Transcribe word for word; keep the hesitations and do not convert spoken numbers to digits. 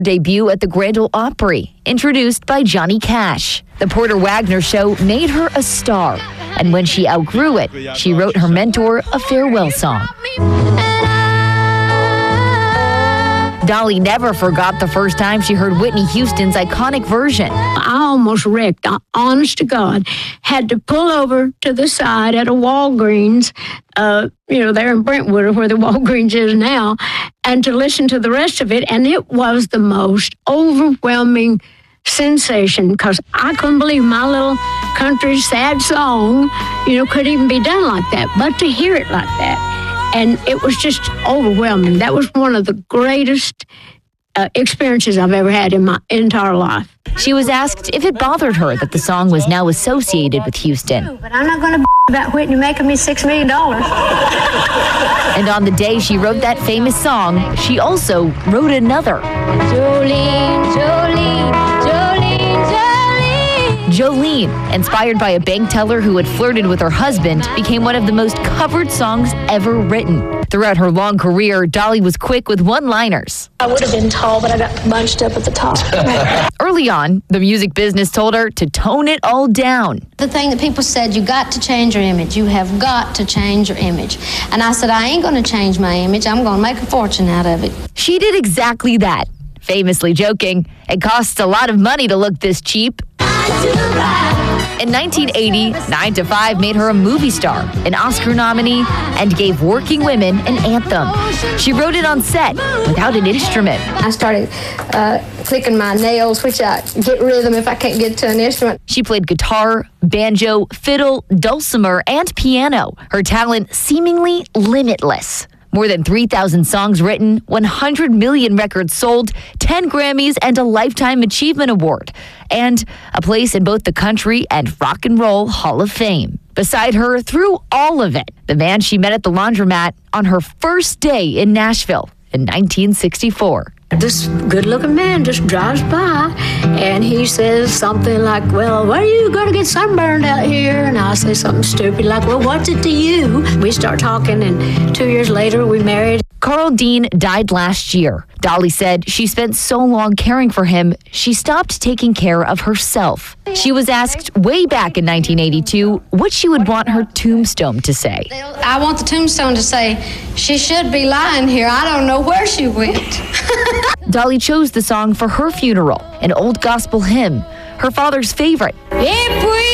debut at the Grand Ole Opry, introduced by Johnny Cash. The Porter Wagoner Show made her a star, and when she outgrew it, she wrote her mentor a farewell song. Dolly never forgot the first time she heard Whitney Houston's iconic version. I almost wrecked, honest to God. Had to pull over to the side at a Walgreens, uh, you know, there in Brentwood, where the Walgreens is now, and to listen to the rest of it. And it was the most overwhelming sensation, because I couldn't believe my little country sad song, you know, could even be done like that. But to hear it like that, and it was just overwhelming. That was one of the greatest uh, experiences I've ever had in my entire life. She was asked if it bothered her that the song was now associated with Houston. But I'm not going to about Whitney making me six million dollars. And on the day she wrote that famous song, she also wrote another. Jolene, Jolene, Jolene, Jolene. Jolene, inspired by a bank teller who had flirted with her husband, became one of the most covered songs ever written. Throughout her long career, Dolly was quick with one-liners. I would have been tall, but I got bunched up at the top. Early on, the music business told her to tone it all down. The thing that people said, you got to change your image. You have got to change your image. And I said, I ain't going to change my image. I'm going to make a fortune out of it. She did exactly that, famously joking, it costs a lot of money to look this cheap. In nineteen eighty, nine to five made her a movie star, an Oscar nominee, and gave working women an anthem. She wrote it on set without an instrument. I started uh, clicking my nails, which I get rhythm if I can't get to an instrument. She played guitar, banjo, fiddle, dulcimer, and piano, her talent seemingly limitless. More than three thousand songs written, one hundred million records sold, ten Grammys, and a Lifetime Achievement Award, and a place in both the Country and Rock and Roll Hall of Fame. Beside her, through all of it, the man she met at the laundromat on her first day in Nashville in nineteen sixty-four. This good-looking man just drives by, and he says something like, well, what are you going to get sunburned out here? And I say something stupid like, well, what's it to you? We start talking, and two years later, we married. Carl Dean died last year. Dolly said she spent so long caring for him, she stopped taking care of herself. She was asked way back in nineteen eighty-two what she would want her tombstone to say. I want the tombstone to say, she should be lying here. I don't know where she went. Dolly chose the song for her funeral, an old gospel hymn, her father's favorite. If we